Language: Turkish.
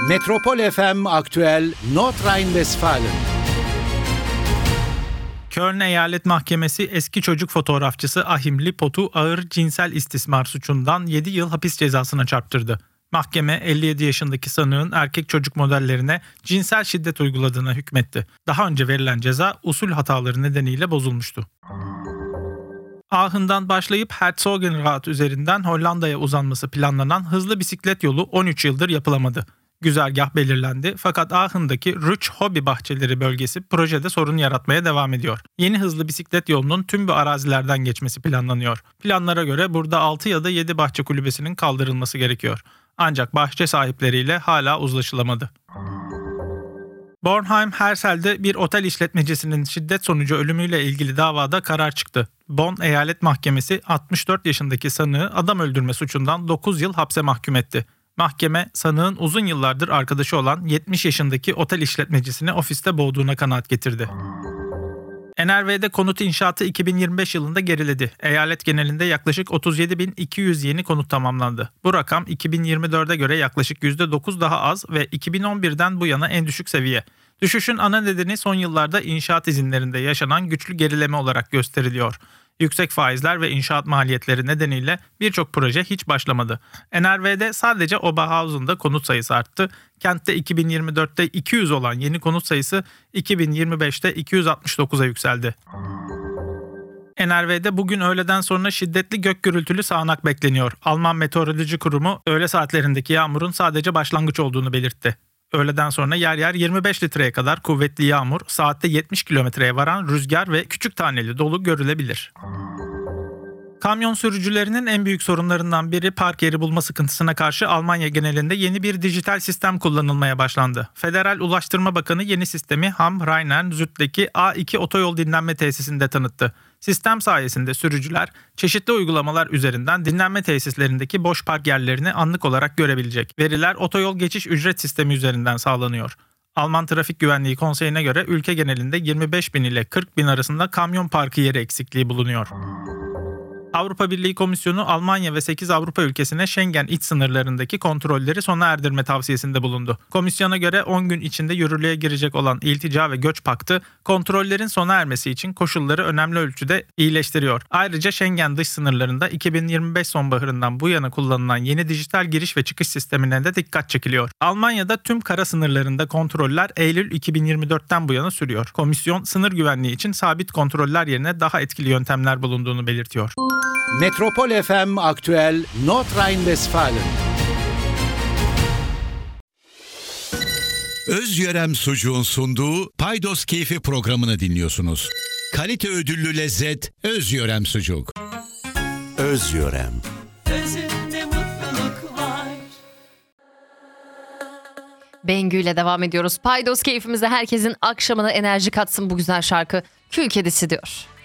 Metropol FM Aktüel Nordrhein-Westfalen. Köln Eyalet Mahkemesi eski çocuk fotoğrafçısı Achim Lippot'u ağır cinsel istismar suçundan 7 yıl hapis cezasına çarptırdı. Mahkeme 57 yaşındaki sanığın erkek çocuk modellerine cinsel şiddet uyguladığına hükmetti. Daha önce verilen ceza usul hataları nedeniyle bozulmuştu. Aachen'dan başlayıp Herzogenrath üzerinden Hollanda'ya uzanması planlanan hızlı bisiklet yolu 13 yıldır yapılamadı. Güzergah belirlendi fakat Aachen'daki Rutsch Hobi Bahçeleri bölgesi projede sorun yaratmaya devam ediyor. Yeni hızlı bisiklet yolunun tüm bu arazilerden geçmesi planlanıyor. Planlara göre burada 6 ya da 7 bahçe kulübesinin kaldırılması gerekiyor. Ancak bahçe sahipleriyle hala uzlaşılamadı. Bornheim-Hersel'de bir otel işletmecisinin şiddet sonucu ölümüyle ilgili davada karar çıktı. Bonn Eyalet Mahkemesi 64 yaşındaki sanığı adam öldürme suçundan 9 yıl hapse mahkum etti. Mahkeme, sanığın uzun yıllardır arkadaşı olan 70 yaşındaki otel işletmecisini ofiste boğduğuna kanaat getirdi. NRV'de konut inşaatı 2025 yılında geriledi. Eyalet genelinde yaklaşık 37.200 yeni konut tamamlandı. Bu rakam 2024'e göre yaklaşık %9 daha az ve 2011'den bu yana en düşük seviye. Düşüşün ana nedeni son yıllarda inşaat izinlerinde yaşanan güçlü gerileme olarak gösteriliyor. Yüksek faizler ve inşaat maliyetleri nedeniyle birçok proje hiç başlamadı. NRV'de sadece Oberhausen'da konut sayısı arttı. Kentte 2024'te 200 olan yeni konut sayısı 2025'te 269'a yükseldi. NRV'de bugün öğleden sonra şiddetli gök gürültülü sağanak bekleniyor. Alman Meteoroloji Kurumu öğle saatlerindeki yağmurun sadece başlangıç olduğunu belirtti. Öğleden sonra yer yer 25 litreye kadar kuvvetli yağmur, saatte 70 kilometreye varan rüzgar ve küçük taneli dolu görülebilir. Kamyon sürücülerinin en büyük sorunlarından biri park yeri bulma sıkıntısına karşı Almanya genelinde yeni bir dijital sistem kullanılmaya başlandı. Federal Ulaştırma Bakanı yeni sistemi Hamm-Rhein-Süd'deki A2 otoyol dinlenme tesisinde tanıttı. Sistem sayesinde sürücüler çeşitli uygulamalar üzerinden dinlenme tesislerindeki boş park yerlerini anlık olarak görebilecek. Veriler otoyol geçiş ücret sistemi üzerinden sağlanıyor. Alman Trafik Güvenliği Konseyi'ne göre ülke genelinde 25.000 ile 40.000 arasında kamyon parkı yeri eksikliği bulunuyor. Avrupa Birliği Komisyonu Almanya ve 8 Avrupa ülkesine Schengen iç sınırlarındaki kontrolleri sona erdirme tavsiyesinde bulundu. Komisyona göre 10 gün içinde yürürlüğe girecek olan İltica ve Göç Paktı, kontrollerin sona ermesi için koşulları önemli ölçüde iyileştiriyor. Ayrıca Schengen dış sınırlarında 2025 sonbaharından bu yana kullanılan yeni dijital giriş ve çıkış sistemine de dikkat çekiliyor. Almanya'da tüm kara sınırlarında kontroller Eylül 2024'ten bu yana sürüyor. Komisyon, sınır güvenliği için sabit kontroller yerine daha etkili yöntemler bulunduğunu belirtiyor. Metropol FM Aktüel Nordrhein-Westfalen. Özyörem Sucuğun sunduğu Paydos Keyfi programını dinliyorsunuz. Kalite ödüllü lezzet Özyörem Sucuk. Özyörem. Özünde mutluluk var. Bengü ile devam ediyoruz. Paydos keyfimize herkesin akşamına enerji katsın bu güzel şarkı. Kül Kedisi diyor.